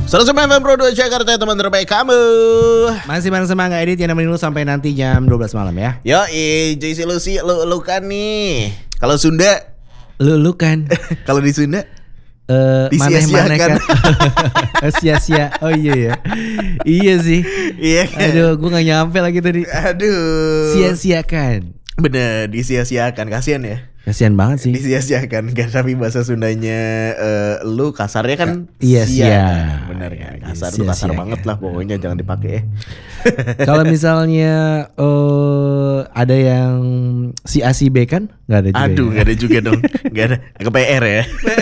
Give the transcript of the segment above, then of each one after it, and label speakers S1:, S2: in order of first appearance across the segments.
S1: 109 FM Pro 2 Jakarta, teman terbaik kamu.
S2: Masih bareng sama Nggak Edit yang nemenin lu sampai nanti jam 12 malam ya.
S1: Yo, JC Lucy, lu kan nih. Kalau Sunda,
S2: Lu kan.
S1: kalau di Sunda,
S2: maneh-maneh kan. Sia-sia. Oh iya ya. Iya sih.
S1: iya kan?
S2: Aduh, gue gak nyampe lagi tadi.
S1: Aduh.
S2: Sia-siakan.
S1: Bener, disia-siakan, kasihan ya.
S2: Kasian banget sih.
S1: Disia-siakan kan, tapi bahasa Sundanya lu kasarnya kan
S2: Iya, sia.
S1: Bener kan,
S2: Iya,
S1: kasar lu kasar
S2: sia-siakan.
S1: banget lah, pokoknya jangan dipakai ya.
S2: Kalau misalnya ada yang si A si B kan? Gak ada juga.
S1: Aduh,
S2: ya?
S1: gak ada juga dong. Gak ada, ke PR ya.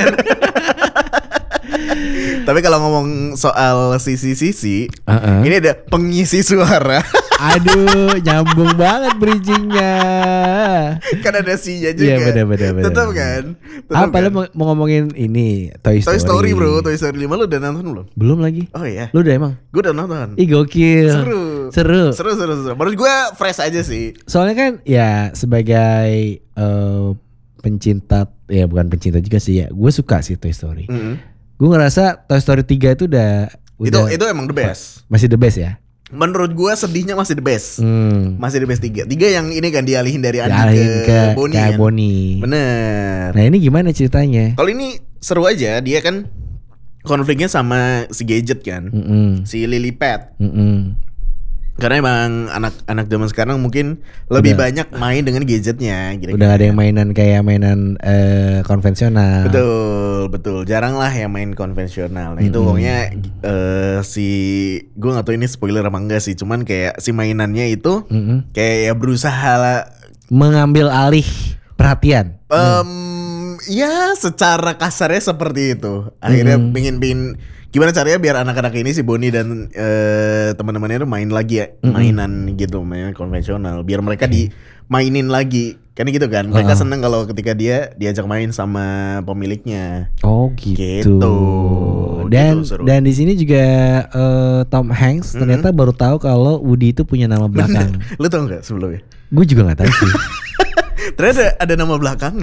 S1: Tapi kalau ngomong soal sisi-sisi, ini ada pengisi suara.
S2: Aduh, nyambung banget bridgingnya.
S1: Kan ada si-nya juga.
S2: Iya bener.
S1: Tetap kan.
S2: Apa lu mau ngomongin ini Toy Story?
S1: Toy Story bro, Toy Story 5 lu udah nonton belum?
S2: Belum lagi.
S1: Oh iya.
S2: Lu udah emang?
S1: Gue udah nonton.
S2: Ih gokil. Seru.
S1: Menurut gue fresh aja sih.
S2: Soalnya kan ya sebagai pencinta, ya bukan pencinta juga sih ya. Gue suka sih Toy Story. Gue ngerasa Toy Story 3 itu udah
S1: Itu emang the best.
S2: Masih the best ya.
S1: Menurut gue sedihnya masih the best. Masih the best 3 yang ini kan dialihin dari Andy
S2: Dialihin
S1: ke Bonnie kan?
S2: Bonnie.
S1: Bener.
S2: Nah ini gimana ceritanya?
S1: Kalau ini seru aja. Dia kan konfliknya sama si Gadget kan, si Lilliput. Karena emang anak zaman sekarang mungkin lebih banyak main dengan gadgetnya.
S2: Udah gak ada yang mainan kayak mainan konvensional.
S1: Betul. Jarang lah yang main konvensional. Nah itu pokoknya gue gak tahu ini spoiler apa enggak sih. Cuman kayak si mainannya itu kayak ya berusaha
S2: mengambil alih perhatian.
S1: Ya secara kasarnya seperti itu. Akhirnya pingin gimana caranya biar anak-anak ini si Bonnie dan teman-temannya itu main lagi ya, mainan gitu, mainan konvensional, biar mereka dimainin lagi. Kan gitu kan. Mereka seneng kalau ketika dia diajak main sama pemiliknya.
S2: Oh gitu. Dan di sini juga Tom Hanks ternyata baru tahu kalau Woody itu punya nama belakang.
S1: Lu tau nggak sebelumnya?
S2: Gue juga nggak tahu sih.
S1: Ternyata ada nama belakangnya.